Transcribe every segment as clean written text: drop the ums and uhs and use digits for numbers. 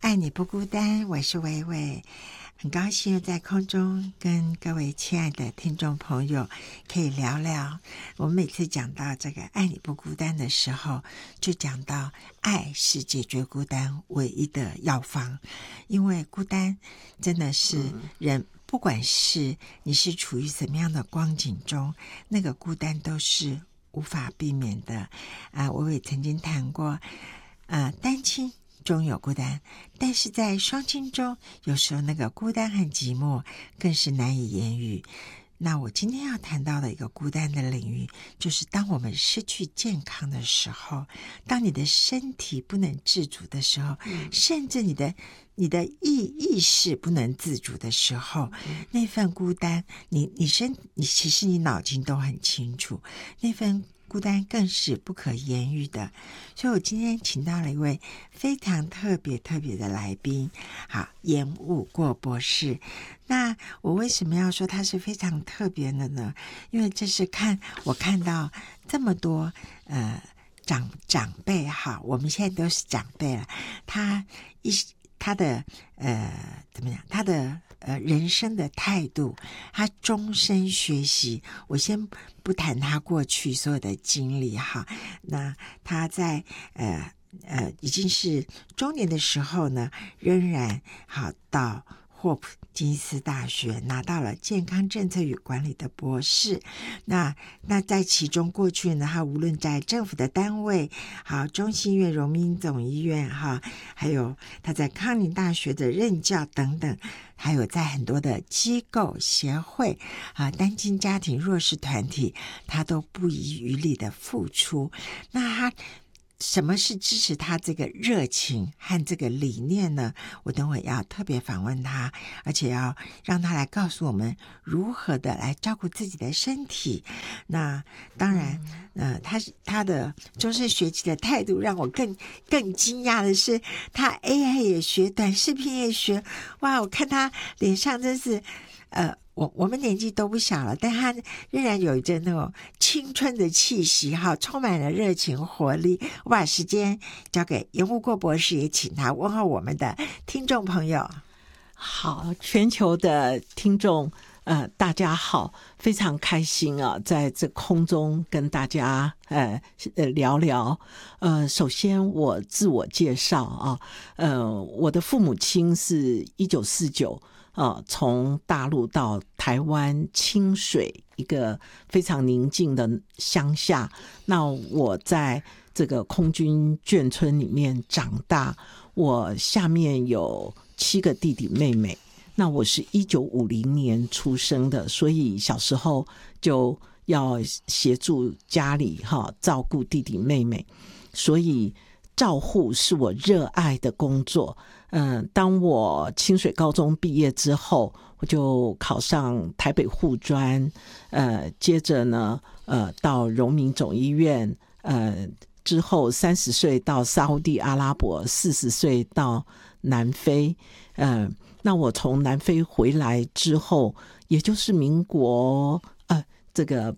爱你不孤单，我是伟伟，很高兴又在空中跟各位亲爱的听众朋友可以聊聊。我们每次讲到这个爱你不孤单的时候，就讲到爱是解决孤单唯一的药方，因为孤单真的是人不管是你是处于什么样的光景中，那个孤单都是无法避免的。我也曾经谈过单亲中有孤单，但是在双亲中，有时候那个孤单和寂寞更是难以言语。那我今天要谈到的一个孤单的领域，就是当我们失去健康的时候，当你的身体不能自主的时候，甚至你的意识不能自主的时候，那份孤单，你其实你脑筋都很清楚，那份孤单更是不可言喻的。所以我今天请到了一位非常特别的来宾，好，严武过博士。那我为什么要说他是非常特别的呢？因为这是我看到这么多长辈，哈，我们现在都是长辈了，他的怎么讲？他的人生的态度，他终身学习。我先不谈他过去所有的经历哈，那他在已经是中年的时候呢，仍然好到霍普金斯大学拿到了健康政策与管理的博士。那在其中过去呢，他无论在政府的单位，好，中心医院、荣民总医院哈，还有他在康宁大学的任教等等，还有在很多的机构协会单亲家庭弱势团体，他都不遗余力的付出。那他什么是支持他这个热情和这个理念呢？我等会要特别访问他，而且要让他来告诉我们如何的来照顾自己的身体。那当然他的终身学习的态度让我更惊讶的是，他 AI 也学，短视频也学。哇，我看他脸上真是我们年纪都不小了，但他仍然有着那种青春的气息，充满了热情活力。我把时间交给严武过博士，也请他问候我们的听众朋友。 好，全球的听众大家好，非常开心啊，在这空中跟大家聊聊。首先我自我介绍啊，我的父母亲是1949从大陆到台湾清水一个非常宁静的乡下，那我在这个空军眷村里面长大，我下面有7个弟弟妹妹。那我是1950年出生的，所以小时候就要协助家里照顾弟弟妹妹，所以照护是我热爱的工作。当我清水高中毕业之后，我就考上台北护专，接着呢到荣民总医院，之后30岁到沙烏地阿拉伯，40岁到南非。那我从南非回来之后，也就是民国这个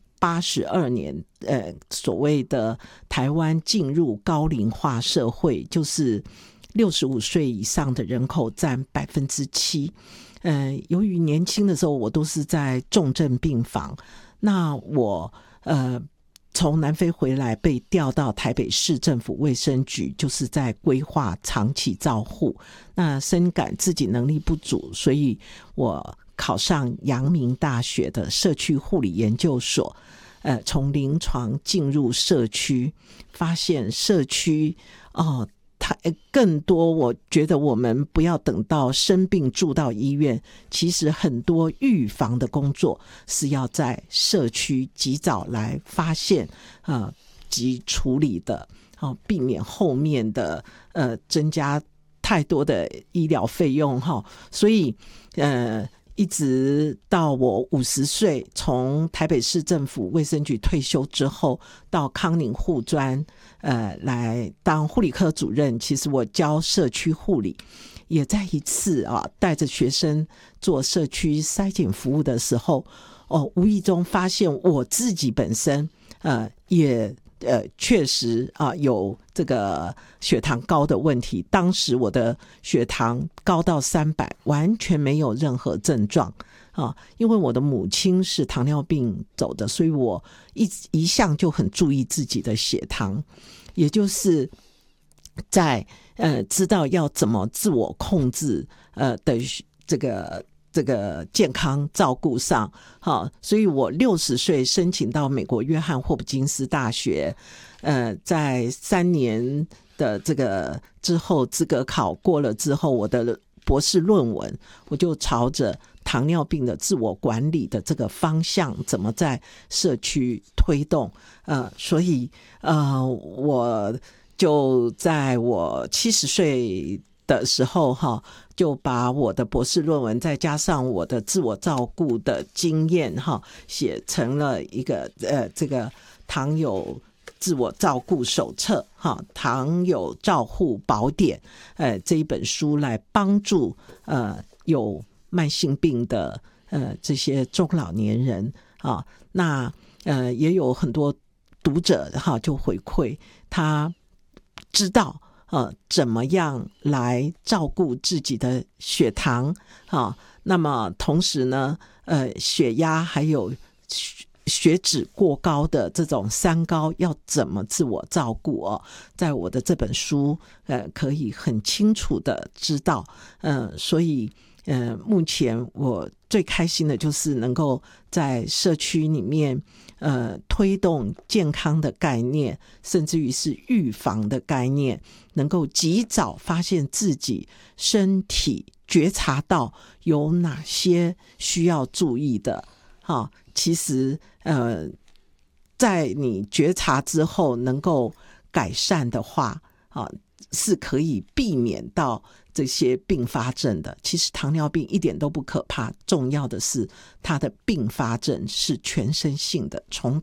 82年，所谓的台湾进入高龄化社会，就是65岁以上的人口占7%。由于年轻的时候我都是在重症病房，那我从南非回来被调到台北市政府卫生局，就是在规划长期照护。那深感自己能力不足，所以我考上阳明大学的社区护理研究所，从临床进入社区，发现社区更多，我觉得我们不要等到生病住到医院，其实很多预防的工作是要在社区及早来发现及处理的，避免后面的增加太多的医疗费用。所以一直到我50岁从台北市政府卫生局退休之后，到康宁护专来当护理科主任。其实我教社区护理，也在一次带着学生做社区筛检服务的时候，无意中发现我自己本身也确实有这个血糖高的问题。当时我的血糖高到300，完全没有任何症状因为我的母亲是糖尿病走的，所以我一向就很注意自己的血糖，也就是在知道要怎么自我控制的这个健康照顾上所以我60岁申请到美国约翰霍普金斯大学在3年的这个之后资格考过了之后，我的博士论文我就朝着糖尿病的自我管理的这个方向怎么在社区推动所以我就在我70岁的时候就把我的博士论文再加上我的自我照顾的经验写成了一个这个糖友自我照顾手册糖友照护宝典这一本书来帮助有慢性病的这些中老年人那也有很多读者就回馈他知道怎么样来照顾自己的血糖那么同时呢血压还有血脂过高的这种三高要怎么自我照顾在我的这本书可以很清楚的知道所以目前我最开心的就是能够在社区里面推动健康的概念，甚至于是预防的概念，能够及早发现自己身体，觉察到有哪些需要注意的其实在你觉察之后能够改善的话是可以避免到这些并发症的。其实糖尿病一点都不可怕，重要的是它的并发症是全身性的，从